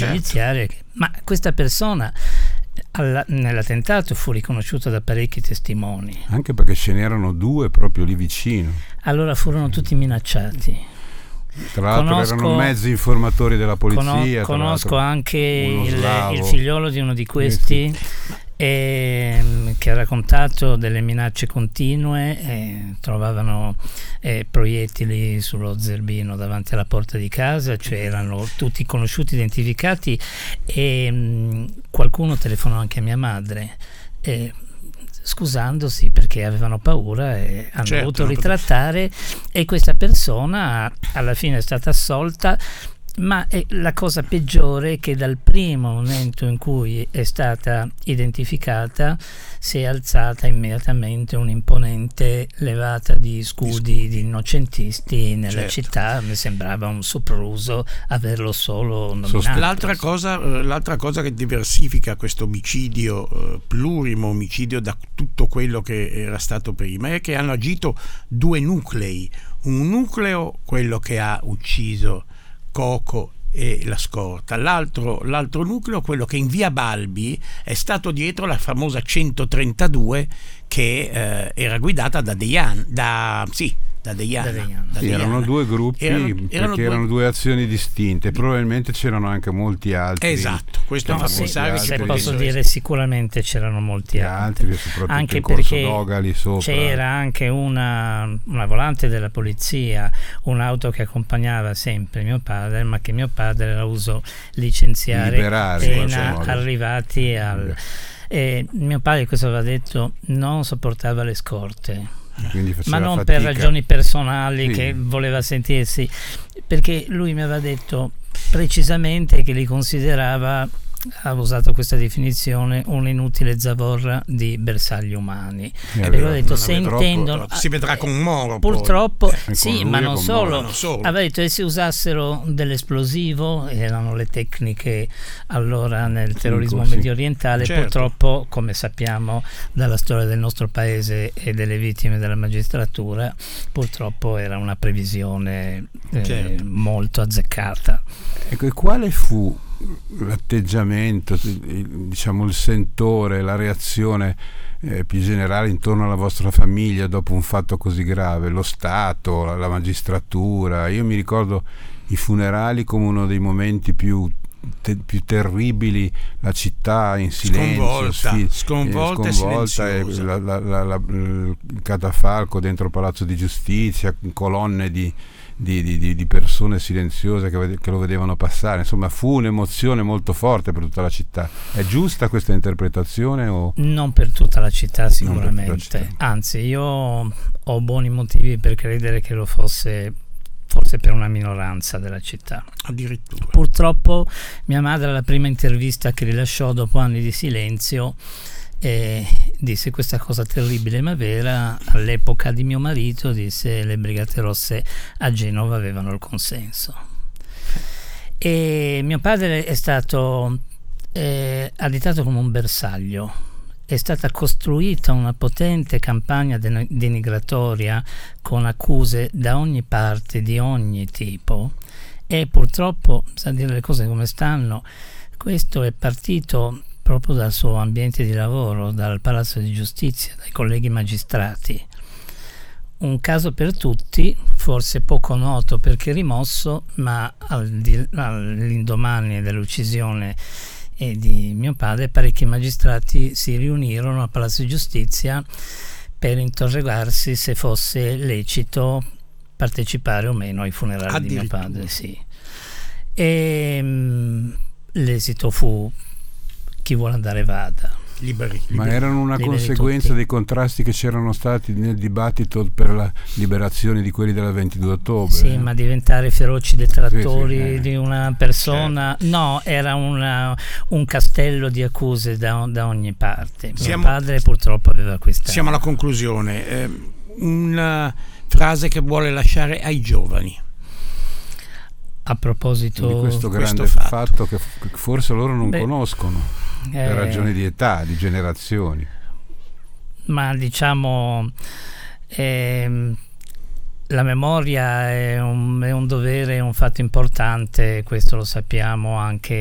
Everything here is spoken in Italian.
giudiziaria, ma questa persona nell'attentato fu riconosciuta da parecchi testimoni. Anche perché ce n'erano 2 proprio lì vicino. Allora furono tutti minacciati. Tra l'altro erano mezzi informatori della polizia. Conosco anche il figliolo di uno di questi, che ha raccontato delle minacce continue. Trovavano proiettili sullo zerbino davanti alla porta di casa, cioè erano tutti conosciuti, identificati, e qualcuno telefonò anche a mia madre scusandosi perché avevano paura e hanno dovuto ritrattare, e questa persona alla fine è stata assolta. Ma la cosa peggiore è che dal primo momento in cui è stata identificata si è alzata immediatamente un'imponente levata di scudi di innocentisti nella città. Mi sembrava un sopruso averlo solo nominato. L'altra cosa che diversifica questo omicidio, plurimo omicidio, da tutto quello che era stato prima, è che hanno agito 2 nuclei. Un nucleo, quello che ha ucciso Coco e la scorta, l'altro nucleo, quello che in via Balbi è stato dietro la famosa 132 che era guidata da Deiana. Erano 2 gruppi, erano 2 azioni distinte, probabilmente c'erano anche molti altri. Esatto, questo fa pensare che posso dire sicuramente c'erano molti altri, anche perché Dogali sopra. C'era anche una volante della polizia, un'auto che accompagnava sempre mio padre, ma che mio padre era uso licenziare appena arrivati mio padre, questo aveva detto, non sopportava le scorte. Ma non fatica. Per ragioni personali, che voleva sentirsi, perché lui mi aveva detto precisamente che li considerava, ha usato questa definizione, un'inutile zavorra di bersagli umani. E aveva detto, se intendono, si vedrà con Moro purtroppo poi. Sì, ma non solo. Aveva detto, e se usassero dell'esplosivo, erano le tecniche allora nel terrorismo medio orientale. Purtroppo, come sappiamo dalla storia del nostro paese e delle vittime della magistratura, purtroppo era una previsione molto azzeccata. Ecco, e quale fu l'atteggiamento, diciamo il sentore, la reazione più generale intorno alla vostra famiglia dopo un fatto così grave? Lo Stato, la magistratura. Io mi ricordo i funerali come uno dei momenti più terribili, la città in silenzio, sconvolta e il catafalco dentro il Palazzo di Giustizia, colonne di persone silenziose che lo vedevano passare. Insomma, fu un'emozione molto forte per tutta la città. È giusta questa interpretazione? Non per tutta la città sicuramente, anzi io ho buoni motivi per credere che lo fosse forse per una minoranza della città. Addirittura. Purtroppo mia madre, alla prima intervista che rilasciò dopo anni di silenzio, disse questa cosa terribile ma vera. All'epoca di mio marito disse, le Brigate Rosse a Genova avevano il consenso. E mio padre è stato additato come un bersaglio. È stata costruita una potente campagna denigratoria con accuse da ogni parte, di ogni tipo, e purtroppo, sa dire le cose come stanno, questo è partito proprio dal suo ambiente di lavoro, dal Palazzo di Giustizia, dai colleghi magistrati. Un caso per tutti, forse poco noto perché rimosso, ma all'indomani dell'uccisione di mio padre parecchi magistrati si riunirono al Palazzo di Giustizia per interrogarsi se fosse lecito partecipare o meno ai funerali di mio padre. E l'esito fu: chi vuole andare vada. Liberi. Ma erano una conseguenza tutti dei contrasti che c'erano stati nel dibattito per la liberazione di quelli del 22 ottobre. Sì, ma diventare feroci detrattori di una persona, no, era un castello di accuse da ogni parte. Mio padre purtroppo aveva questa. Siamo alla conclusione. Una frase che vuole lasciare ai giovani a proposito di questo grande fatto che forse loro non conoscono per ragioni di età, di generazioni. Ma diciamo la memoria è un dovere, è un fatto importante, questo lo sappiamo anche